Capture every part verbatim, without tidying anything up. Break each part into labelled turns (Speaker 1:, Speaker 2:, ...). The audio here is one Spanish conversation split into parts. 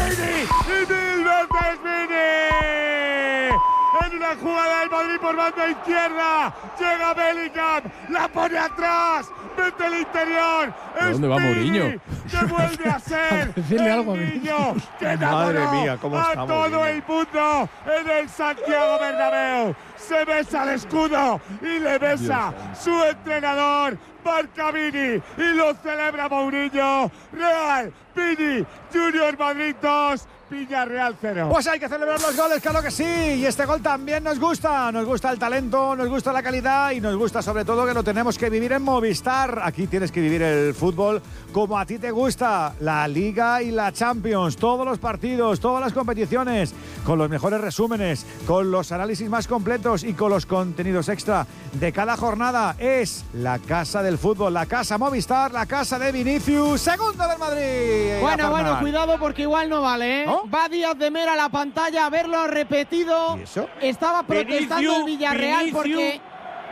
Speaker 1: Vini y mil veces Vini. En una jugada del Madrid por banda izquierda, llega Bellingham, la pone atrás, mete el interior.
Speaker 2: ¿Dónde va Mourinho?
Speaker 1: Que vuelve a ser
Speaker 3: decirle algo a
Speaker 1: el
Speaker 3: mí.
Speaker 1: niño que
Speaker 4: Madre mía, cómo
Speaker 1: a
Speaker 4: está
Speaker 1: todo
Speaker 4: Mourinho.
Speaker 1: el mundo en el Santiago Bernabéu. Se besa el escudo y le besa su entrenador, marca Vini y lo celebra Mourinho. Real, Vini, Junior Madrid dos, Villarreal cero.
Speaker 4: Pues hay que celebrar los goles, claro que sí. Y este gol también nos gusta. Nos gusta el talento, nos gusta la calidad y nos gusta sobre todo que lo tenemos que vivir en Movistar. Aquí tienes que vivir el fútbol como a ti te gusta. La Liga y la Champions. Todos los partidos, todas las competiciones. Con los mejores resúmenes, con los análisis más completos y con los contenidos extra de cada jornada. Es la casa del fútbol, la casa Movistar, la casa de Vinicius. Segundo del Madrid.
Speaker 3: Bueno, bueno, cuidado porque igual no vale, ¿eh?
Speaker 4: ¿No?
Speaker 3: Va Díaz de Mera a la pantalla a verlo repetido.
Speaker 4: ¿Y eso?
Speaker 3: Estaba protestando
Speaker 1: Vinicius,
Speaker 3: el Villarreal
Speaker 1: Vinicius.
Speaker 3: porque…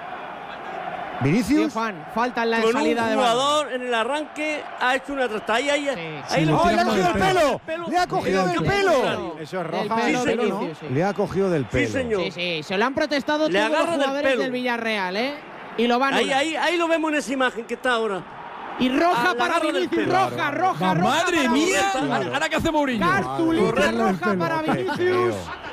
Speaker 4: Vinicius.
Speaker 3: Sí, Juan, falta en la
Speaker 5: Con
Speaker 3: salida
Speaker 5: un
Speaker 3: de
Speaker 5: jugador en el arranque ha hecho una trasta. Ahí, ahí, ahí
Speaker 3: sí,
Speaker 5: lo
Speaker 4: ¡Oh, le ha
Speaker 5: tiramos
Speaker 4: cogido el
Speaker 5: del
Speaker 4: pelo! ¡Le ha cogido
Speaker 5: Sí,
Speaker 4: del
Speaker 5: sí,
Speaker 4: pelo!
Speaker 5: sí.
Speaker 4: Eso es
Speaker 3: El
Speaker 4: roja.
Speaker 3: pelo
Speaker 5: Sí,
Speaker 3: de
Speaker 5: señor.
Speaker 3: Vinicius, sí.
Speaker 4: Le ha cogido del pelo.
Speaker 5: Sí, señor.
Speaker 3: Sí, sí, se lo han protestado
Speaker 5: Le
Speaker 3: todos los
Speaker 5: agarra del
Speaker 3: jugadores
Speaker 5: pelo.
Speaker 3: del Villarreal, ¿eh? Y lo van a
Speaker 5: Ahí, ahí, ahí lo vemos en esa imagen que está ahora.
Speaker 3: Y roja
Speaker 5: Ah, la
Speaker 3: para
Speaker 5: agarra del
Speaker 3: Vinicius,
Speaker 5: pelo.
Speaker 3: roja, roja, roja.
Speaker 2: ¡Madre
Speaker 3: para
Speaker 2: mía!
Speaker 3: Vinicius.
Speaker 2: ¿Ahora qué hace Mourinho?
Speaker 3: Cartulina
Speaker 5: Correcto.
Speaker 3: roja para Vinicius.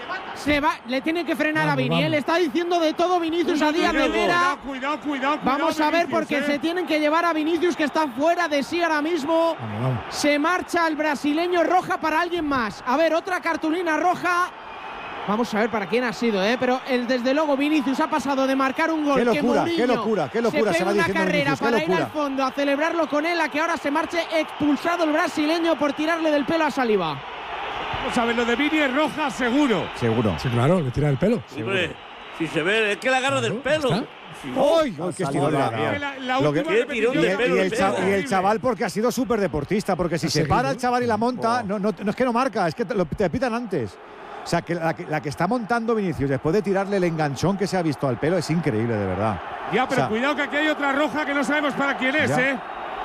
Speaker 3: Se va, le tiene que frenar a
Speaker 2: Vamos,
Speaker 3: Vini.
Speaker 2: vamos.
Speaker 3: Él está diciendo de todo Vinicius a Díaz de Mera.
Speaker 1: Cuidado, cuidado, cuidado.
Speaker 3: Vamos a ver porque
Speaker 1: Vinicius,
Speaker 3: se
Speaker 1: eh.
Speaker 3: tienen que llevar a Vinicius, que está fuera de sí ahora mismo.
Speaker 2: Vamos, vamos.
Speaker 3: Se marcha el brasileño, roja para alguien más. A ver, otra cartulina roja. Vamos a ver para quién ha sido, ¿eh? Pero el, desde luego Vinicius ha pasado de marcar un gol
Speaker 4: Qué
Speaker 3: que
Speaker 4: locura,
Speaker 3: Mourinho
Speaker 4: qué locura, qué locura
Speaker 3: se
Speaker 4: se
Speaker 3: pega
Speaker 4: va
Speaker 3: una
Speaker 4: diciendo
Speaker 3: carrera
Speaker 4: Vinicius, qué
Speaker 3: para ir
Speaker 4: locura.
Speaker 3: al fondo a celebrarlo con él, a que ahora se marche expulsado el brasileño por tirarle del pelo a Saliba.
Speaker 1: Vamos a ver, lo de Vini es roja seguro.
Speaker 4: Seguro.
Speaker 2: Sí, claro, le tira el pelo.
Speaker 5: Hombre, si se ve, es que la agarra del pelo.
Speaker 2: ¿Está?
Speaker 4: ¡Ay! ¡Ay, qué estirón le ha
Speaker 1: Es que
Speaker 4: dado!
Speaker 1: la, la
Speaker 4: Lo que-
Speaker 1: última
Speaker 5: Qué
Speaker 1: repetición
Speaker 5: tirón
Speaker 4: Y
Speaker 5: de
Speaker 4: el,
Speaker 5: pelo,
Speaker 4: y el
Speaker 5: el
Speaker 4: cha-
Speaker 5: pelo.
Speaker 4: y el chaval porque ha sido súper deportista, porque si
Speaker 2: ¿Ha
Speaker 4: se
Speaker 2: seguido?
Speaker 4: para el chaval y la monta, no, no, no es que no marca, es que te, lo, te pitan antes. O sea, que la, que la que está montando Vinicius después de tirarle el enganchón que se ha visto al pelo es increíble, de verdad.
Speaker 1: Ya, pero
Speaker 4: O sea,
Speaker 1: cuidado que aquí hay otra roja que no sabemos para quién es,
Speaker 4: Ya.
Speaker 1: ¿eh?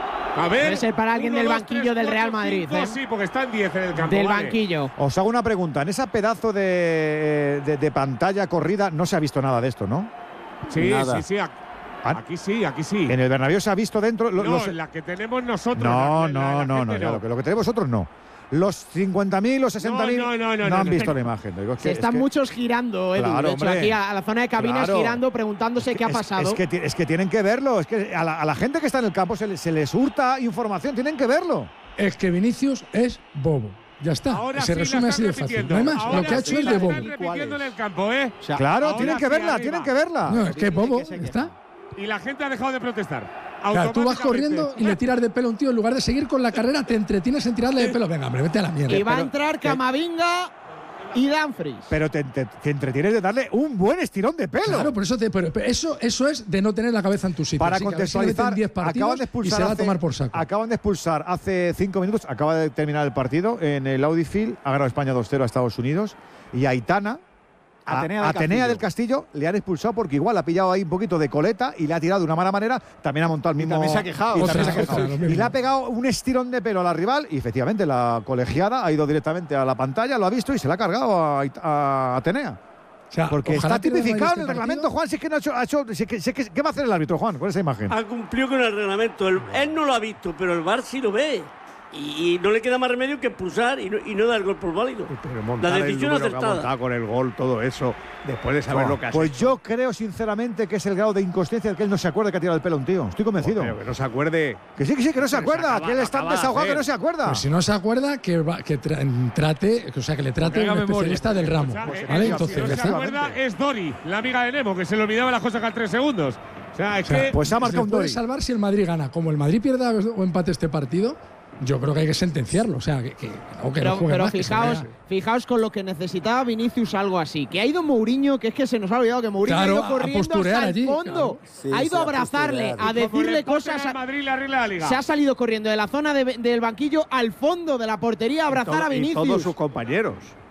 Speaker 1: A ver.
Speaker 3: Debe ser para alguien
Speaker 1: uno,
Speaker 3: del
Speaker 1: dos,
Speaker 3: banquillo
Speaker 1: tres,
Speaker 3: del
Speaker 1: cuatro,
Speaker 3: Real Madrid,
Speaker 1: cinco,
Speaker 3: ¿eh?
Speaker 1: Sí, porque están diez en el campo.
Speaker 3: Del
Speaker 1: vale.
Speaker 3: banquillo.
Speaker 4: Os hago una pregunta. En esa pedazo de, de, de pantalla corrida no se ha visto nada de esto, ¿no?
Speaker 1: Sí,
Speaker 4: Nada.
Speaker 1: sí, sí. ac-
Speaker 4: Ah.
Speaker 1: Aquí sí, aquí sí.
Speaker 4: En el Bernabéu se ha visto dentro. lo-
Speaker 1: no,
Speaker 4: los-
Speaker 1: la que tenemos nosotros.
Speaker 4: no,
Speaker 1: la- la-
Speaker 4: no,
Speaker 1: la
Speaker 4: no,
Speaker 1: gente
Speaker 4: no, ya, lo, que, lo que tenemos nosotros no. Los cincuenta mil, los sesenta mil
Speaker 1: No, no, no, no,
Speaker 4: han
Speaker 1: no,
Speaker 4: visto
Speaker 1: no.
Speaker 4: la imagen. Digo, es
Speaker 3: Se
Speaker 4: que-
Speaker 3: están
Speaker 4: es que-
Speaker 3: muchos girando, Edu.
Speaker 4: Claro,
Speaker 3: de hecho,
Speaker 4: hombre.
Speaker 3: aquí a, a la zona de cabinas
Speaker 4: Claro.
Speaker 3: girando, preguntándose qué ha
Speaker 4: es-
Speaker 3: pasado.
Speaker 4: Es que, ti- es que tienen que verlo. Es que a la, a la gente que está en el campo se, le- se les hurta información. Tienen que verlo.
Speaker 2: Es que Vinicius es bobo. Ya está.
Speaker 1: Ahora
Speaker 2: Se
Speaker 1: sí
Speaker 2: resume
Speaker 1: la
Speaker 2: así
Speaker 1: están
Speaker 2: de fácil.
Speaker 1: repitiendo.
Speaker 2: No hay más.
Speaker 1: Ahora
Speaker 2: Lo que ha
Speaker 1: sí
Speaker 2: hecho es
Speaker 1: la
Speaker 2: de bobo.
Speaker 1: están repitiendo en el campo, ¿eh?
Speaker 4: Claro,
Speaker 1: ahora
Speaker 4: tienen que
Speaker 1: sí,
Speaker 4: verla,
Speaker 1: arriba.
Speaker 4: tienen que verla.
Speaker 2: No, es que es bobo. Ya está.
Speaker 1: Y la gente ha dejado de protestar.
Speaker 2: Claro, tú vas
Speaker 1: Automáticamente.
Speaker 2: corriendo y le tiras de pelo a un tío. En lugar de seguir con la carrera, te entretienes en tirarle de pelo. Venga, hombre, vete a la mierda.
Speaker 3: Y va a
Speaker 4: pero-
Speaker 3: entrar Camavinga y Dumfries.
Speaker 4: Pero te, te- te entretienes de darle un buen estirón de pelo.
Speaker 2: Claro, por eso, te, pero, pero eso, eso es de no tener la cabeza en tu sitio.
Speaker 4: Para
Speaker 2: Así que a ver si le meten
Speaker 4: contextualizar,
Speaker 2: diez partidos
Speaker 4: acaban de
Speaker 2: y
Speaker 4: expulsar
Speaker 2: se va a
Speaker 4: hace-
Speaker 2: tomar por saco.
Speaker 4: Acaban de expulsar hace cinco minutos, acaba de terminar el partido en el Audi Field, ha ganado España dos cero a Estados Unidos y a Aitana, a-
Speaker 6: Atenea del
Speaker 4: Atenea
Speaker 6: Castillo.
Speaker 4: del Castillo, le han expulsado porque igual ha pillado ahí un poquito de coleta y le ha tirado de una mala manera, también ha montado el mismo…
Speaker 6: también se ha quejado.
Speaker 4: y
Speaker 2: Otra,
Speaker 4: también se ha
Speaker 2: otra,
Speaker 4: quejado.
Speaker 2: lo mismo.
Speaker 4: Y le ha pegado un estirón de pelo a la rival y efectivamente la colegiada ha ido directamente a la pantalla, lo ha visto y se la ha cargado a, Ait- a Atenea.
Speaker 2: O sea,
Speaker 4: Porque
Speaker 2: ojalá
Speaker 4: está
Speaker 2: tire de
Speaker 4: tipificado en
Speaker 2: este
Speaker 4: el
Speaker 2: partido.
Speaker 4: reglamento, Juan, si es que no ha hecho… ha hecho- si es que- si es que- ¿qué va a hacer el árbitro, Juan, con esa imagen?
Speaker 5: Ha cumplido con el reglamento. El- él no lo ha visto, pero el V A R sí lo ve. Y, y no le queda más remedio que expulsar y no, y no dar gol por válido.
Speaker 4: Pero
Speaker 5: La
Speaker 4: montar el
Speaker 5: decisión
Speaker 4: número que ha
Speaker 5: acertada.
Speaker 4: montado con el gol, todo eso, después de saber
Speaker 6: Oh,
Speaker 4: lo que ha Pues yo creo sinceramente que es el grado de inconsciencia de que él no se acuerda que ha tirado el pelo a un tío. Estoy convencido.
Speaker 6: Pero que no se acuerde.
Speaker 4: Que sí, que sí, que no se
Speaker 6: Pero se
Speaker 4: acuerda.
Speaker 6: acaba-
Speaker 4: que él está
Speaker 6: acaba de
Speaker 4: desahogado, que
Speaker 6: hacer.
Speaker 4: no se acuerda.
Speaker 2: Pues si no se acuerda, que, va- que tra- trate, o sea, que le trate
Speaker 1: Haga
Speaker 2: un
Speaker 1: memoria.
Speaker 2: especialista del ramo.
Speaker 1: O sea,
Speaker 2: ¿Vale?
Speaker 1: eh,
Speaker 2: Entonces,
Speaker 1: si no
Speaker 2: ya
Speaker 1: se
Speaker 2: está.
Speaker 1: acuerda, es Dori, la amiga de Nemo, que se le olvidaba las cosas cada tres segundos. O sea, es
Speaker 2: O sea,
Speaker 1: que…
Speaker 4: Pues ha marcado
Speaker 2: se
Speaker 4: un
Speaker 2: puede
Speaker 4: Dori.
Speaker 2: salvar si el Madrid gana. Como el Madrid pierda o empate este partido, yo creo que hay que sentenciarlo. O sea, que, que, no, que
Speaker 3: Pero,
Speaker 2: no juegue
Speaker 3: pero
Speaker 2: más, que se
Speaker 3: fijaos,
Speaker 2: vea.
Speaker 3: fijaos con lo que necesitaba Vinicius, algo así. Que ha ido Mourinho, que es que se nos ha olvidado que Mourinho
Speaker 2: Claro,
Speaker 3: ha ido
Speaker 2: a
Speaker 3: corriendo
Speaker 2: posturear
Speaker 3: hasta el
Speaker 2: allí,
Speaker 3: fondo.
Speaker 2: claro.
Speaker 6: Sí,
Speaker 3: ha ido
Speaker 6: sí,
Speaker 3: a
Speaker 6: a
Speaker 3: abrazarle,
Speaker 6: posturear.
Speaker 3: a decirle cosas.
Speaker 1: a Madrid la regla de la liga.
Speaker 3: Se ha salido corriendo de la zona de- del banquillo al fondo de la portería a abrazar a
Speaker 6: Y
Speaker 3: Vinicius.
Speaker 6: todos sus compañeros.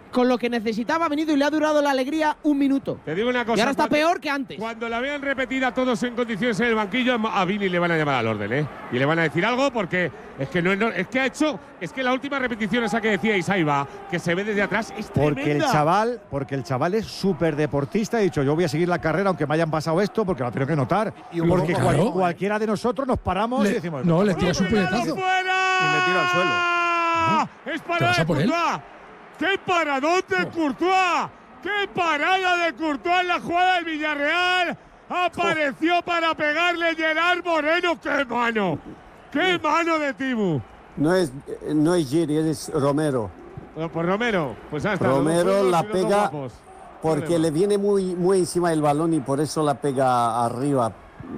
Speaker 3: con lo que necesitaba ha venido y le ha durado la alegría un minuto.
Speaker 1: Te digo una cosa.
Speaker 3: Y ahora está
Speaker 1: cuando,
Speaker 3: peor que antes.
Speaker 1: Cuando la vean repetida todos en condiciones en el banquillo, a Vini le van a llamar al orden, ¿eh? Y le van a decir algo porque es que no, no es que ha hecho, es que la última repetición esa que decíais, ahí va, que se ve desde atrás, es tremenda.
Speaker 4: Porque el chaval, porque el chaval es súper deportista, ha dicho, yo voy a seguir la carrera aunque me hayan pasado esto, porque lo tengo que notar. Y porque
Speaker 2: claro.
Speaker 4: cual, cualquiera de nosotros nos paramos
Speaker 2: Le,
Speaker 4: y decimos,
Speaker 2: no, le tiras un puñetazo.
Speaker 1: ¡Fuera!
Speaker 6: Y le tiro al suelo.
Speaker 1: ¡Ah! ¡Es parada de Courtois! ¡Qué paradón de
Speaker 2: Oh.
Speaker 1: Courtois! ¡Qué parada de Courtois en la jugada del Villarreal! Apareció oh. para pegarle Gerard Moreno. ¡Qué mano! ¡Qué mano de Tibu!
Speaker 7: No es, no es Giri, es Romero.
Speaker 1: Bueno, pues Romero, pues hasta
Speaker 7: Romero
Speaker 1: los
Speaker 7: la
Speaker 1: los
Speaker 7: pega porque
Speaker 1: vale,
Speaker 7: le viene muy, muy encima el balón y por eso la pega arriba.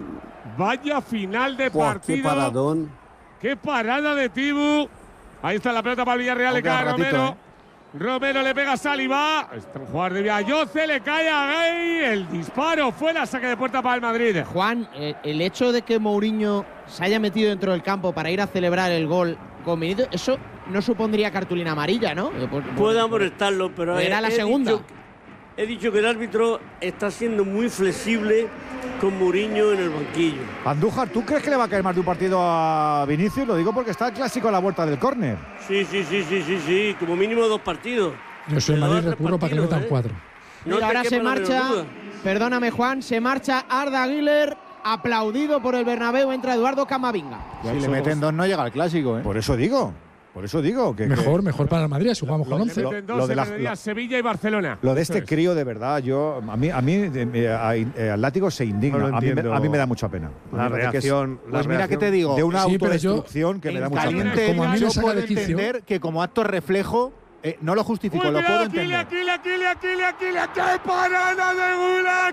Speaker 1: Vaya final de
Speaker 7: Buah,
Speaker 1: partido.
Speaker 7: ¡Qué paradón!
Speaker 1: ¡Qué parada de Tibu! Ahí está la pelota para el Villarreal, le cae a Romero.
Speaker 6: ¿eh?
Speaker 1: Romero le pega a Saliba. Está un jugador de Villayoce, le cae a Gay. El disparo fuera, saque de puerta para el Madrid.
Speaker 3: Juan, eh, el hecho de que Mourinho se haya metido dentro del campo para ir a celebrar el gol con Benito, eso no supondría cartulina amarilla, ¿no? Eh, por, por,
Speaker 5: Puede amonestarlo, pero
Speaker 3: era
Speaker 5: he,
Speaker 3: la
Speaker 5: he
Speaker 3: segunda.
Speaker 5: Dicho, he dicho que el árbitro está siendo muy flexible con Mourinho en el banquillo.
Speaker 4: Andújar, ¿tú crees que le va a caer más de un partido a Vinicius? Lo digo porque está el clásico a la vuelta del córner.
Speaker 5: Sí, sí, sí, sí, sí, sí, como mínimo dos partidos.
Speaker 2: Yo soy
Speaker 5: Le
Speaker 2: Madrid,
Speaker 5: va a dar
Speaker 2: recurro para que le metan
Speaker 5: partidos, ¿eh?
Speaker 2: cuatro.
Speaker 5: No
Speaker 3: Mira,
Speaker 5: te
Speaker 3: ahora
Speaker 5: quepa
Speaker 3: se
Speaker 5: la menor
Speaker 3: marcha,
Speaker 5: duda.
Speaker 3: perdóname Juan, se marcha Arda Güler, aplaudido por el Bernabéu, entra Eduardo Camavinga.
Speaker 6: Si le meten dos no llega al clásico, ¿eh?
Speaker 4: Por eso digo, por eso digo que
Speaker 2: Mejor,
Speaker 4: que
Speaker 2: mejor para el Madrid, si jugamos con once.
Speaker 4: lo-
Speaker 1: Meten
Speaker 4: lo
Speaker 1: dos
Speaker 4: de
Speaker 1: en
Speaker 4: la-
Speaker 1: mediodía,
Speaker 4: lo-
Speaker 1: Sevilla y Barcelona.
Speaker 4: lo de
Speaker 1: Eso
Speaker 4: este
Speaker 1: es.
Speaker 4: crío de verdad, yo a mí a mí eh, a- eh, al látigo se indigna,
Speaker 6: No lo
Speaker 4: a, mí me,
Speaker 6: entiendo.
Speaker 4: a mí me da mucha pena. A mí
Speaker 6: La
Speaker 4: me parece que es
Speaker 6: reacción.
Speaker 4: la
Speaker 6: Pues mira que
Speaker 4: reacción
Speaker 6: te digo.
Speaker 4: de una
Speaker 2: Sí, pero yo-
Speaker 4: autodestrucción que me da
Speaker 6: En
Speaker 4: mucha pena.
Speaker 6: caliente,
Speaker 2: Como a mí me
Speaker 6: yo
Speaker 2: saca
Speaker 6: puedo
Speaker 2: de quicio.
Speaker 6: entender que como acto reflejo eh, no lo justifico,
Speaker 1: Uy,
Speaker 6: lo
Speaker 1: cuidado,
Speaker 6: puedo
Speaker 1: Aquile,
Speaker 6: entender.
Speaker 1: Aquile, Aquile, Aquile, Aquile, Aquile. ¡Qué parada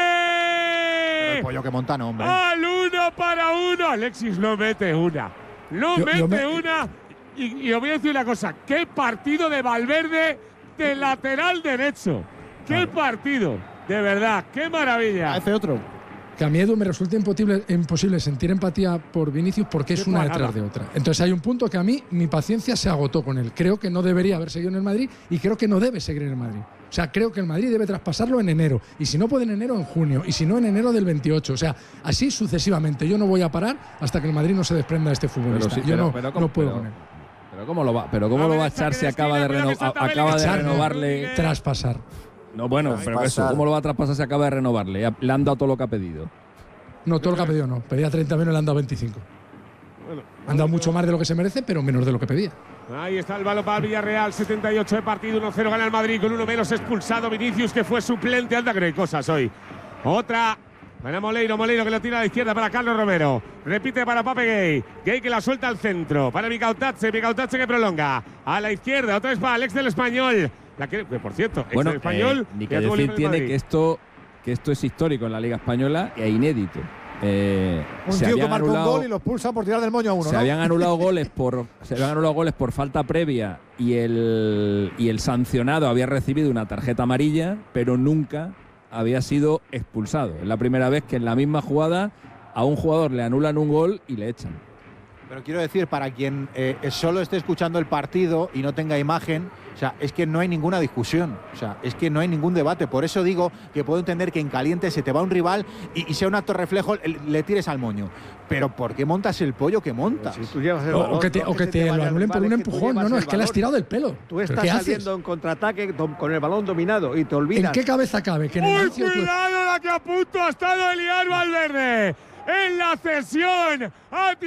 Speaker 1: de
Speaker 6: El
Speaker 1: Gulaxi!
Speaker 6: pollo que monta, no, hombre.
Speaker 1: Al uno para uno. Alexis no mete una. No
Speaker 2: Yo-
Speaker 1: mete
Speaker 2: yo me-
Speaker 1: una. Y, y os voy a decir una cosa. ¡Qué partido de Valverde de lateral derecho! ¡Qué partido! De verdad, qué maravilla.
Speaker 3: Hace otro.
Speaker 2: Que a mí, Edu, me resulta imposible, imposible sentir empatía por Vinicius porque es
Speaker 1: Qué
Speaker 2: una
Speaker 1: parada.
Speaker 2: detrás de otra. Entonces hay un punto que a mí, mi paciencia se agotó con él. Creo que no debería haber seguido en el Madrid y creo que no debe seguir en el Madrid. O sea, creo que el Madrid debe traspasarlo en enero. Y si no puede en enero, en junio. Y si no, en enero del veintiocho. O sea, así sucesivamente. Yo no voy a parar hasta que el Madrid no se desprenda de este futbolista.
Speaker 8: sí,
Speaker 2: Yo
Speaker 8: pero-
Speaker 2: no,
Speaker 8: pero ¿cómo-
Speaker 2: no puedo
Speaker 8: pero-
Speaker 2: con él.
Speaker 8: Pero cómo lo va, pero cómo
Speaker 1: A
Speaker 8: lo
Speaker 1: ver,
Speaker 8: va a
Speaker 1: saque
Speaker 8: echar
Speaker 1: de
Speaker 8: si acaba de,
Speaker 1: esquina, cuidado
Speaker 8: reno-
Speaker 1: que salta
Speaker 8: a- acaba de
Speaker 1: Bellingham.
Speaker 8: renovarle.
Speaker 2: Traspasar.
Speaker 8: No, bueno, pero eso,
Speaker 7: Traspasar.
Speaker 8: ¿cómo lo va a traspasar si acaba de renovarle? Ya le han dado todo lo que ha pedido.
Speaker 2: No, todo lo que ha pedido no. Pedía treinta menos, le han dado veinticinco.
Speaker 1: Bueno,
Speaker 2: Han dado mucho más de lo que se merece, pero menos de lo que pedía.
Speaker 1: ahí está el balón para el Villarreal, setenta y ocho de partido, uno cero gana el Madrid, con uno menos expulsado Vinicius, que fue suplente. Anda que no hay cosas hoy. Otra. Para Moleiro, Moleiro que lo tira a la izquierda para Carlos Romero. Repite para Pape Gay. Gay que la suelta al centro. Para Micautache, Micautache que prolonga. A la izquierda, otra vez para Alex del Español. La que, que, por cierto, ex
Speaker 8: Bueno,
Speaker 1: del Español.
Speaker 8: eh, ni
Speaker 1: ya
Speaker 8: que
Speaker 1: tuvo
Speaker 8: decir
Speaker 1: libre el
Speaker 8: tiene
Speaker 1: Madrid.
Speaker 8: que esto, que esto es histórico en la Liga Española e inédito. Eh,
Speaker 4: Un
Speaker 8: se
Speaker 4: tío que
Speaker 8: habían
Speaker 4: marca un
Speaker 8: anulado-
Speaker 4: gol y lo pulsa por tirar del moño a uno,
Speaker 8: Se
Speaker 4: ¿no?
Speaker 8: habían anulado goles por se habían anulado goles por falta previa y el y el sancionado había recibido una tarjeta amarilla, pero nunca había sido expulsado. Es la primera vez que en la misma jugada a un jugador le anulan un gol y le echan.
Speaker 6: Pero quiero decir, para quien eh, solo esté escuchando el partido y no tenga imagen, o sea, es que no hay ninguna discusión, o sea, es que no hay ningún debate. Por eso digo que puedo entender que en caliente se te va un rival y, y sea un acto reflejo, le, le tires al moño. Pero ¿por qué montas el pollo que montas? Si tú llevas el
Speaker 2: O,
Speaker 6: balón,
Speaker 2: o que te,
Speaker 6: no
Speaker 2: o que
Speaker 6: se
Speaker 2: te
Speaker 6: vaya
Speaker 2: lo
Speaker 6: el
Speaker 2: anulen por
Speaker 6: rival,
Speaker 2: un
Speaker 6: es que tú
Speaker 2: empujón. No,
Speaker 6: llevas
Speaker 2: no,
Speaker 6: el
Speaker 2: es que le has
Speaker 6: balón.
Speaker 2: tirado del pelo.
Speaker 6: Tú
Speaker 2: ¿Pero
Speaker 6: estás
Speaker 2: qué haces?
Speaker 6: saliendo en contraataque dom- con el balón dominado y te olvidas.
Speaker 2: ¿En qué cabeza cabe? Que en el
Speaker 1: ¡Uy,
Speaker 2: inicio tú-
Speaker 1: cuidado la que a punto ha estado Eliar Valverde! En la cesión. Ha